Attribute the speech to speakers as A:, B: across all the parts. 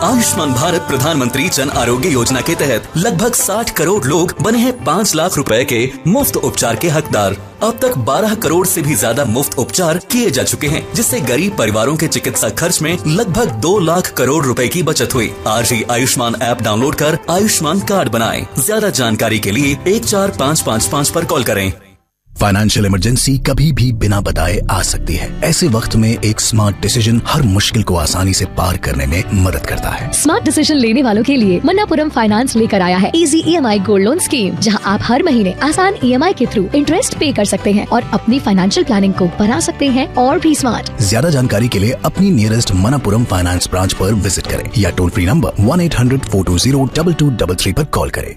A: आयुष्मान भारत प्रधानमंत्री जन आरोग्य योजना के तहत लगभग 60 करोड़ लोग बने हैं 5 लाख रुपए के मुफ्त उपचार के हकदार। अब तक 12 करोड़ से भी ज्यादा मुफ्त उपचार किए जा चुके हैं, जिससे गरीब परिवारों के चिकित्सा खर्च में लगभग 2 लाख करोड़ रुपए की बचत हुई। आज ही आयुष्मान ऐप डाउनलोड कर आयुष्मान कार्ड बनाएं। ज्यादा जानकारी के लिए 14555 पर कॉल करें।
B: फाइनेंशियल इमरजेंसी कभी भी बिना बताए आ सकती है। ऐसे वक्त में एक स्मार्ट डिसीजन हर मुश्किल को आसानी से पार करने में मदद करता है।
C: स्मार्ट डिसीजन लेने वालों के लिए मन्नापुरम फाइनेंस लेकर आया है easy EMI gold loan scheme, जहां आप हर महीने आसान EMI के थ्रू इंटरेस्ट पे कर सकते हैं और अपनी फाइनेंशियल प्लानिंग को बना सकते हैं और भी स्मार्ट।
B: ज्यादा जानकारी के लिए अपनी नियरेस्ट मन्नापुरम फाइनेंस ब्रांच पर विजिट करें या टोल फ्री नंबर 1-800-420-2233 पर कॉल करें।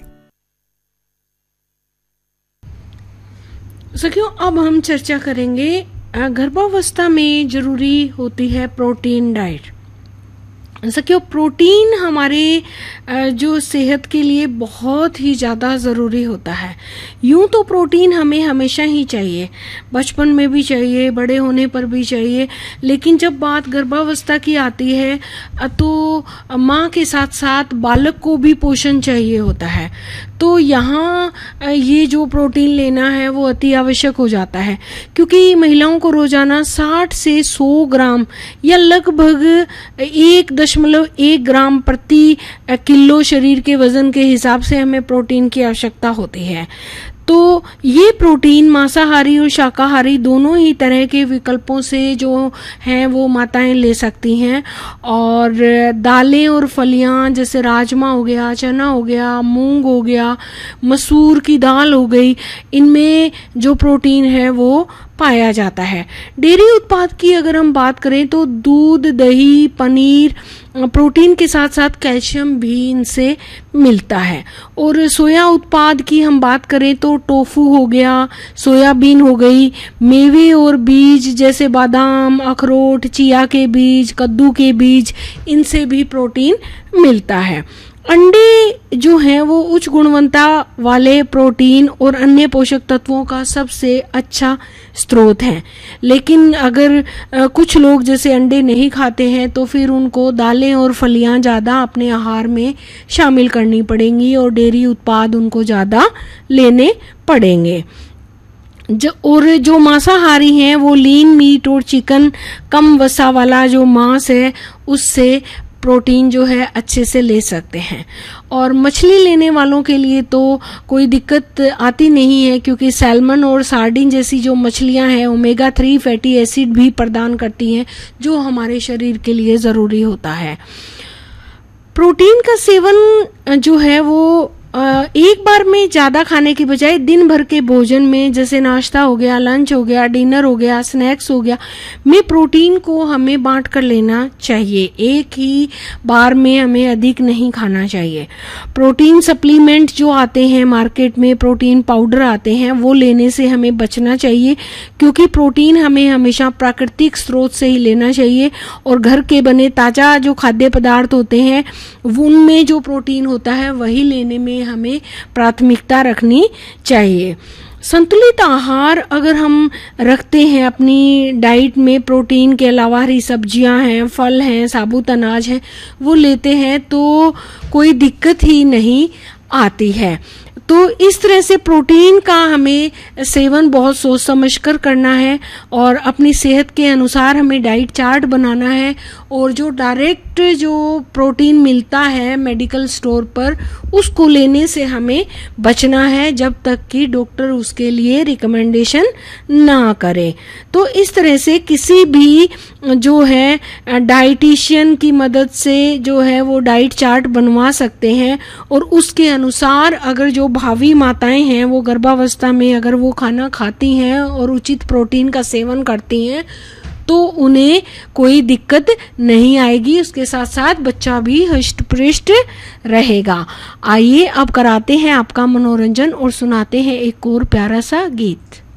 D: सखियों, अब हम चर्चा करेंगे गर्भावस्था में जरूरी होती है प्रोटीन डाइट। सखियों, प्रोटीन हमारे जो सेहत के लिए बहुत ही ज़्यादा ज़रूरी होता है। यूं तो प्रोटीन हमें हमेशा ही चाहिए, बचपन में भी चाहिए, बड़े होने पर भी चाहिए, लेकिन जब बात गर्भावस्था की आती है तो माँ के साथ साथ बालक को भी पोषण चाहिए होता है। तो यहाँ ये जो प्रोटीन लेना है वो अति आवश्यक हो जाता है, क्योंकि महिलाओं को रोजाना 60 से 100 ग्राम या लगभग 1.1 ग्राम प्रति किलो शरीर के वजन के हिसाब से हमें प्रोटीन की आवश्यकता होती है। तो ये प्रोटीन मांसाहारी और शाकाहारी दोनों ही तरह के विकल्पों से जो हैं वो माताएं ले सकती हैं। और दालें और फलियां जैसे राजमा हो गया, चना हो गया, मूंग हो गया, मसूर की दाल हो गई, इनमें जो प्रोटीन है वो पाया जाता है। डेयरी उत्पाद की अगर हम बात करें तो दूध, दही, पनीर प्रोटीन के साथ साथ कैल्शियम भी इनसे मिलता है। और सोया उत्पाद की हम बात करें तो टोफू हो गया, सोयाबीन हो गई, मेवे और बीज जैसे बादाम, अखरोट, चिया के बीज, कद्दू के बीज, इनसे भी प्रोटीन मिलता है। अंडे जो हैं वो उच्च गुणवत्ता वाले प्रोटीन और अन्य पोषक तत्वों का सबसे अच्छा स्रोत हैं। लेकिन अगर कुछ लोग जैसे अंडे नहीं खाते हैं तो फिर उनको दालें और फलियां ज़्यादा अपने आहार में शामिल करनी पड़ेंगी और डेयरी उत्पाद उनको ज़्यादा लेने पड़ेंगे। और जो मांसाहारी हैं वो लीन मीट और चिकन, कम वसा वाला जो मांस है उससे प्रोटीन जो है अच्छे से ले सकते हैं। और मछली लेने वालों के लिए तो कोई दिक्कत आती नहीं है, क्योंकि सैल्मन और सार्डिन जैसी जो मछलियां हैं ओमेगा 3 फैटी एसिड भी प्रदान करती हैं, जो हमारे शरीर के लिए ज़रूरी होता है। प्रोटीन का सेवन जो है वो एक बार में ज़्यादा खाने की बजाय दिन भर के भोजन में, जैसे नाश्ता हो गया, लंच हो गया, डिनर हो गया, स्नैक्स हो गया, में प्रोटीन को हमें बांट कर लेना चाहिए। एक ही बार में हमें अधिक नहीं खाना चाहिए। प्रोटीन सप्लीमेंट जो आते हैं मार्केट में, प्रोटीन पाउडर आते हैं, वो लेने से हमें बचना चाहिए, क्योंकि प्रोटीन हमें हमेशा प्राकृतिक स्रोत से ही लेना चाहिए। और घर के बने ताज़ा जो खाद्य पदार्थ होते हैं उनमें जो प्रोटीन होता है वही लेने में हमें प्राथमिकता रखनी चाहिए। संतुलित आहार अगर हम रखते हैं अपनी डाइट में, प्रोटीन के अलावा हरी सब्जियां हैं, फल हैं, साबुत अनाज हैं, वो लेते हैं तो कोई दिक्कत ही नहीं आती है। तो इस तरह से प्रोटीन का हमें सेवन बहुत सोच समझ कर करना है और अपनी सेहत के अनुसार हमें डाइट चार्ट बनाना है। और जो डायरेक्ट जो प्रोटीन मिलता है मेडिकल स्टोर पर, उसको लेने से हमें बचना है जब तक कि डॉक्टर उसके लिए रिकमेंडेशन ना करे। तो इस तरह से किसी भी जो है डाइटिशियन की मदद से जो है वो डाइट चार्ट बनवा सकते हैं। और उसके अनुसार अगर जो भावी माताएं हैं वो गर्भावस्था में अगर वो खाना खाती हैं और उचित प्रोटीन का सेवन करती हैं तो उन्हें कोई दिक्कत नहीं आएगी। उसके साथ साथ बच्चा भी हष्ट पुष्ट रहेगा। आइए अब कराते हैं आपका मनोरंजन और सुनाते हैं एक और प्यारा सा गीत।